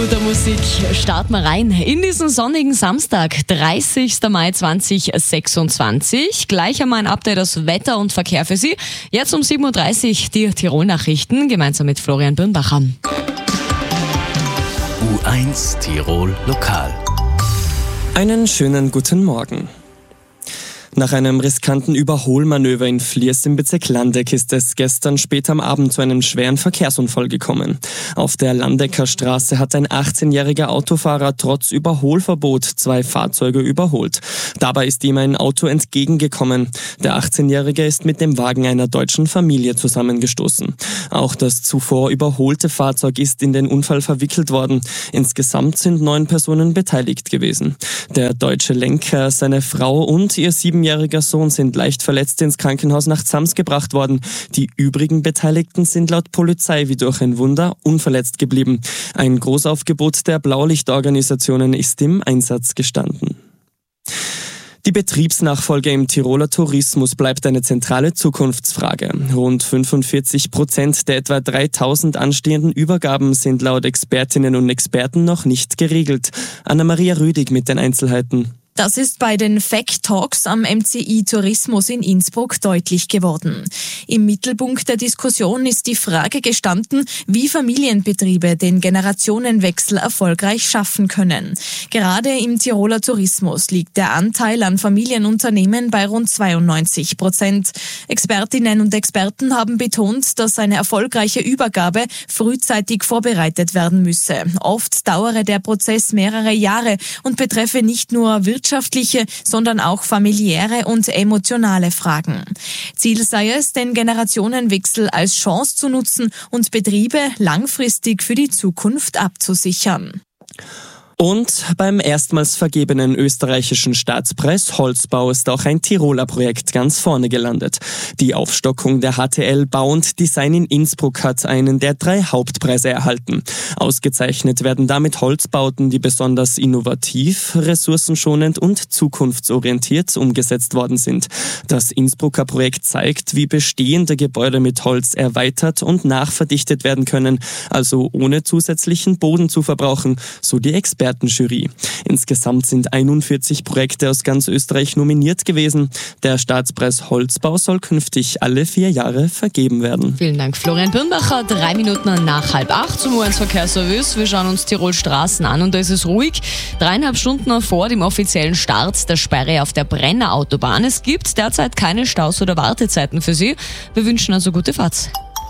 guter Musik starten wir rein in diesen sonnigen Samstag, 30. Mai 2026. Gleich einmal ein Update aus Wetter und Verkehr für Sie. Jetzt um 7.30 Uhr die Tirol-Nachrichten gemeinsam mit Florian Birnbacher. U1 Tirol Lokal. Einen schönen guten Morgen. Nach einem riskanten Überholmanöver in Fliers im Bezirk Landeck ist es gestern spät am Abend zu einem schweren Verkehrsunfall gekommen. Auf der Landecker Straße hat ein 18-jähriger Autofahrer trotz Überholverbot 2 Fahrzeuge überholt. Dabei ist ihm ein Auto entgegengekommen. Der 18-Jährige ist mit dem Wagen einer deutschen Familie zusammengestoßen. Auch das zuvor überholte Fahrzeug ist in den Unfall verwickelt worden. Insgesamt sind 9 Personen beteiligt gewesen. Der deutsche Lenker, seine Frau und ihr 7-jähriger Sohn sind leicht verletzt ins Krankenhaus nach Zams gebracht worden. Die übrigen Beteiligten sind laut Polizei wie durch ein Wunder unverletzt geblieben. Ein Großaufgebot der Blaulichtorganisationen ist im Einsatz gestanden. Die Betriebsnachfolge im Tiroler Tourismus bleibt eine zentrale Zukunftsfrage. Rund 45% der etwa 3000 anstehenden Übergaben sind laut Expertinnen und Experten noch nicht geregelt. Anna-Maria Rüdig mit den Einzelheiten. Das ist bei den FACT Talks am MCI Tourismus in Innsbruck deutlich geworden. Im Mittelpunkt der Diskussion ist die Frage gestanden, wie Familienbetriebe den Generationenwechsel erfolgreich schaffen können. Gerade im Tiroler Tourismus liegt der Anteil an Familienunternehmen bei rund 92%. Expertinnen und Experten haben betont, dass eine erfolgreiche Übergabe frühzeitig vorbereitet werden müsse. Oft dauere der Prozess mehrere Jahre und betreffe nicht nur wirtschaftliche, sondern auch familiäre und emotionale Fragen. Ziel sei es, den Generationenwechsel als Chance zu nutzen und Betriebe langfristig für die Zukunft abzusichern. Und beim erstmals vergebenen österreichischen Staatspreis Holzbau ist auch ein Tiroler Projekt ganz vorne gelandet. Die Aufstockung der HTL Bau und Design in Innsbruck hat einen der 3 Hauptpreise erhalten. Ausgezeichnet werden damit Holzbauten, die besonders innovativ, ressourcenschonend und zukunftsorientiert umgesetzt worden sind. Das Innsbrucker Projekt zeigt, wie bestehende Gebäude mit Holz erweitert und nachverdichtet werden können, also ohne zusätzlichen Boden zu verbrauchen, so die Expertenjury. Insgesamt sind 41 Projekte aus ganz Österreich nominiert gewesen. Der Staatspreis Holzbau soll künftig alle 4 Jahre vergeben werden. Vielen Dank, Florian Birnbacher. 3 Minuten nach 7:30 zum U1 Verkehrsservice. Wir schauen uns Tirol Straßen an und da ist es ruhig. 3,5 Stunden vor dem offiziellen Start der Sperre auf der Brenner Autobahn. Es gibt derzeit keine Staus oder Wartezeiten für Sie. Wir wünschen also gute Fahrt.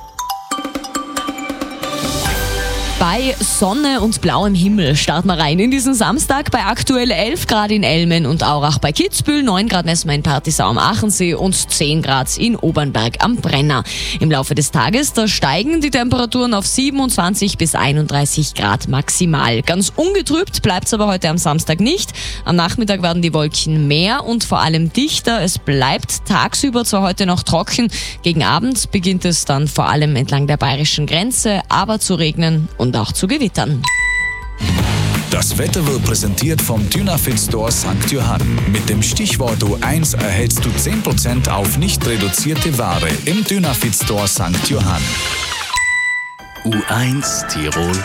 Bei Sonne und blauem Himmel starten wir rein in diesen Samstag bei aktuell 11 Grad in Elmen und Aurach bei Kitzbühel, 9 Grad messen wir in Partisau am Achensee und 10 Grad in Obernberg am Brenner. Im Laufe des Tages, da steigen die Temperaturen auf 27 bis 31 Grad maximal. Ganz ungetrübt bleibt es aber heute am Samstag nicht. Am Nachmittag werden die Wolken mehr und vor allem dichter. Es bleibt tagsüber zwar heute noch trocken, gegen Abend beginnt es dann vor allem entlang der bayerischen Grenze, aber zu regnen und auch zu gewittern. Das Wetter wird präsentiert vom Dynafit Store St. Johann. Mit dem Stichwort U1 erhältst du 10% auf nicht reduzierte Ware im Dynafit Store St. Johann. U1 Tirol